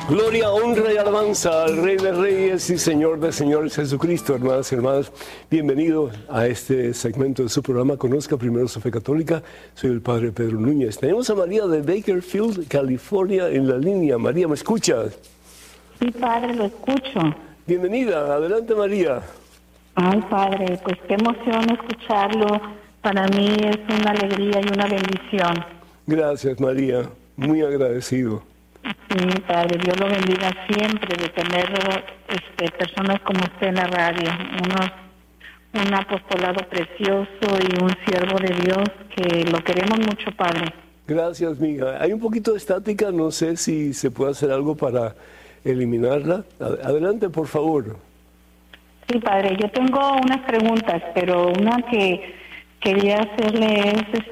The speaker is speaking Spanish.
Gloria, honra y alabanza al Rey de Reyes y Señor de Señores Jesucristo. Hermanas y hermanos, bienvenidos a este segmento de su programa Conozca Primero su Fe Católica. Soy el Padre Pedro Núñez. Tenemos a María de Bakersfield, California, en la línea. María, ¿me escuchas? Sí, Padre, lo escucho. Bienvenida, adelante María. Ay, Padre, pues qué emoción escucharlo. Para mí es una alegría y una bendición. Gracias María, muy agradecido. Sí, Padre, Dios lo bendiga siempre de tener personas como usted en la radio, un apostolado precioso y un siervo de Dios que lo queremos mucho, Padre. Gracias, mija. Hay un poquito de estática, no sé si se puede hacer algo para eliminarla. Adelante, por favor. Sí, Padre, yo tengo unas preguntas, pero una que quería hacerle es